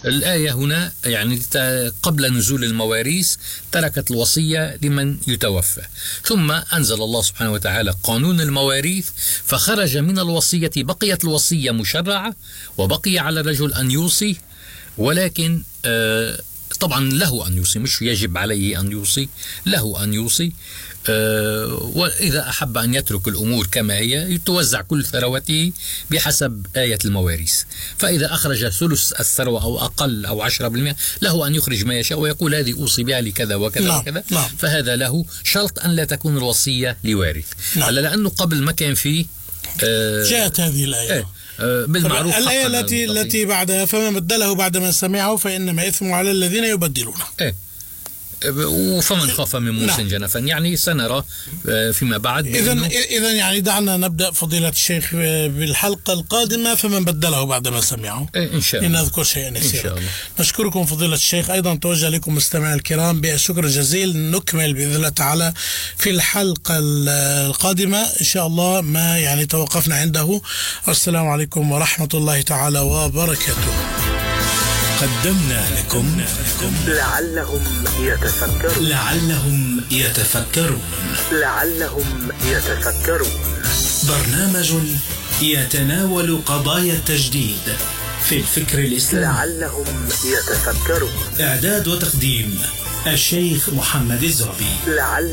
الآية هنا يعني قبل نزول المواريث تركت الوصية لمن يتوفى، ثم أنزل الله سبحانه وتعالى قانون المواريث فخرج من الوصية، بقيت الوصية مشرعة وبقي على الرجل أن يوصي، ولكن طبعا له أن يوصي، مش يجب عليه أن يوصي، له أن يوصي. وإذا أحب أن يترك الأمور كما هي يتوزع كل ثروته بحسب آية المواريث. فإذا أخرج ثلث الثروة أو أقل أو 10% له أن يخرج ما يشاء ويقول هذه أوصي بها لكذا وكذا وكذا. فهذا له شرط أن لا تكون الوصية لوارث. لأنه قبل ما كان فيه جاءت هذه الآية بالمعروف. الآية التي بعدها فمن بدله بعدما سمعه فإنما إثمه على الذين يبدلونه. وفمن خاف من موسى جنفا، يعني سنرى فيما بعد. إذن يعني دعنا نبدأ فضيلة الشيخ بالحلقة القادمة فمن بدله بعدما سمعه إن شاء الله، لنذكر شيئا يسيرا. إن شاء الله. نشكركم فضيلة الشيخ. أيضا توجه لكم مستمعي الكرام بالشكر الجزيل. نكمل بإذن الله تعالى في الحلقة القادمة إن شاء الله ما يعني توقفنا عنده. السلام عليكم ورحمة الله تعالى وبركاته. قدمنا لكم لعلهم يتفكرون برنامج يتناول قضايا التجديد في الفكر الإسلامي. لعلهم يتفكرون. إعداد وتقديم الشيخ محمد الزعبي.